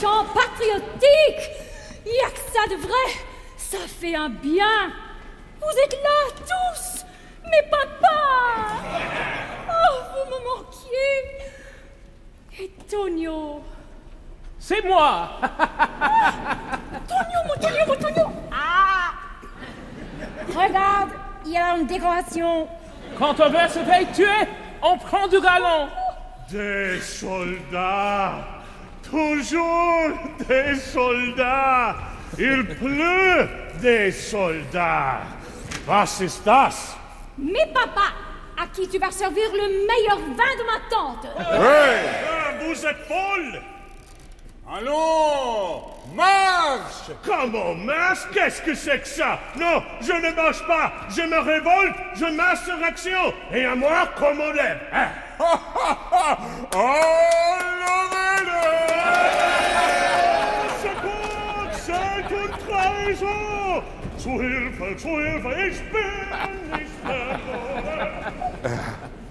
chant patriotique. Y'a que ça de vrai. Ça fait un bien. Vous êtes là, tous. Mes papas. Oh, vous me manquiez. Et Tonio. C'est moi. Mon Tonio. Ah. Regarde, il y a une décoration. Quand on veut se faire tuer, on prend du galon. Des soldats. Toujours des soldats. Il pleut des soldats. Was ist das? Mes papas, à qui tu vas servir le meilleur vin de ma tante. Hey! Vous êtes folle! Allons, marche! Comment marche? Qu'est-ce que c'est que ça? Non, je ne marche pas. Je me révolte, je m'insurrection. Et à moi, comme on lève. Hein? C'est une trahison! Zu Hilfe, ich bin nicht verloren!